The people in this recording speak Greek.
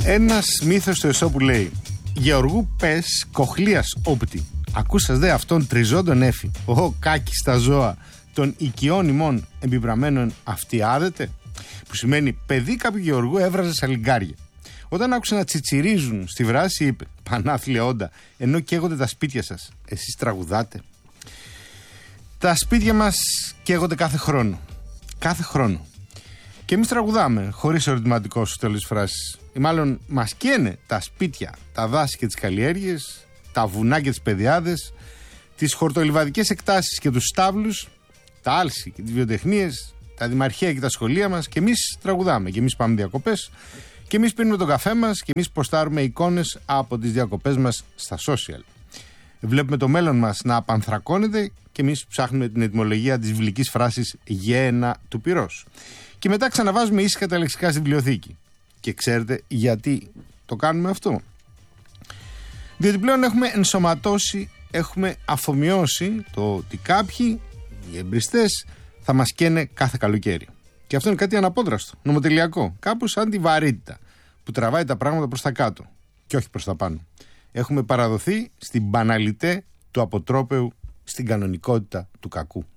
Ένας μύθος του Αισόπου λέει: Γεωργού πες κοχλίας όπτη. Ακούσας δε αυτόν τριζόντον έφη. Ο κάκης στα ζώα των οικειών ημών εμπιπραμένων αυτιάδεται. Που σημαίνει παιδί κάποιου γεωργού έβραζε σαλιγκάρια. Όταν άκουσε να τσιτσιρίζουν στη βράση, είπε: Πανάθλια όντα, ενώ καίγονται τα σπίτια σας, εσείς τραγουδάτε. Τα σπίτια μας καίγονται κάθε χρόνο. Κάθε χρόνο. Και εμείς τραγουδάμε, χωρίς ερωτηματικό στο τέλος της φράσης. Ή μάλλον μας καίνε τα σπίτια, τα δάση και τις καλλιέργειες, τα βουνά και τις πεδιάδες, τις χορτολιβαδικές εκτάσεις και τους στάβλους, τα άλση και τις βιοτεχνίες, τα δημαρχία και τα σχολεία μας. Και εμείς τραγουδάμε, και εμείς πάμε διακοπές, και εμείς πίνουμε τον καφέ μας, και εμείς ποστάρουμε εικόνες από τις διακοπές μας στα social. Βλέπουμε το μέλλον μας να απανθρακώνεται, και εμείς ψάχνουμε την ετυμολογία της βιβλικής φράσης γέαινα του πυρός. Και μετά ξαναβάζουμε ήσυχα τα λεξικά στη βιβλιοθήκη. Και ξέρετε γιατί το κάνουμε αυτό? Διότι πλέον έχουμε ενσωματώσει, έχουμε αφομοιώσει το ότι κάποιοι, οι εμπριστές, θα μας καίνε κάθε καλοκαίρι. Και αυτό είναι κάτι αναπόδραστο, νομοτελειακό. Κάπου σαν τη βαρύτητα που τραβάει τα πράγματα προς τα κάτω και όχι προς τα πάνω. Έχουμε παραδοθεί στην μπαναλιτέ του αποτρόπαιου, στην κανονικότητα του κακού.